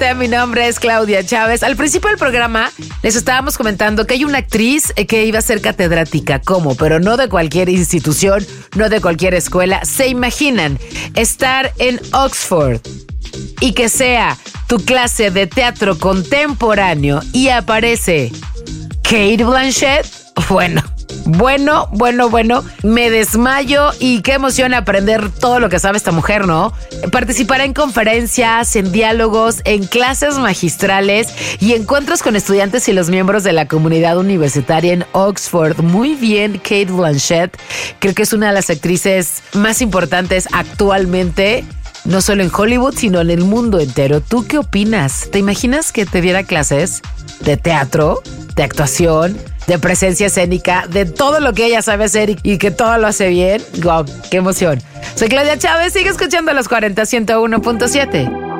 Mi nombre es Claudia Chávez. Al principio del programa les estábamos comentando que hay una actriz que iba a ser catedrática. ¿Cómo? Pero no de cualquier institución, no de cualquier escuela. ¿Se imaginan estar en Oxford y que sea tu clase de teatro contemporáneo y aparece Cate Blanchett? Bueno, me desmayo y qué emoción aprender todo lo que sabe esta mujer, ¿no? Participará en conferencias, en diálogos, en clases magistrales y encuentros con estudiantes y los miembros de la comunidad universitaria en Oxford. Muy bien, Cate Blanchett. Creo que es una de las actrices más importantes actualmente, no solo en Hollywood, sino en el mundo entero. ¿Tú qué opinas? ¿Te imaginas que te diera clases de teatro, de actuación, de presencia escénica, de todo lo que ella sabe hacer y que todo lo hace bien? ¡Wow! ¡Qué emoción! Soy Claudia Chávez, sigue escuchando Los 40 101.7.